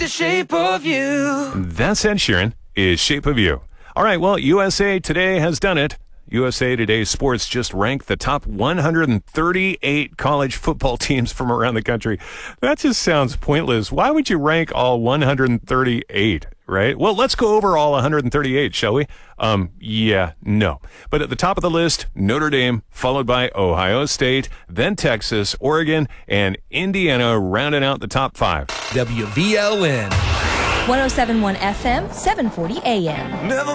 The Shape of You. That's Ed Sheeran, is Shape of You. All right, well, USA Today has done it. USA Today Sports just ranked the top 138 college football teams from around the country. That just sounds pointless. Why would you rank all 138, right? Well, let's go over all 138, shall we? No. But at the top of the list, Notre Dame, followed by Ohio State, then Texas, Oregon, and Indiana rounding out the top 5. WVLN. 107.1 FM, 740 AM. Never